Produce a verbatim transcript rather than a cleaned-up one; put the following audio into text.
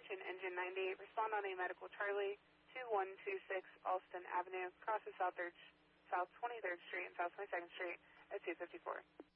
Attention Engine ninety-eight, respond on a medical Charlie, two one two six Alston Avenue, crosses South, third, South twenty-third Street and South twenty-second Street at two fifty-four.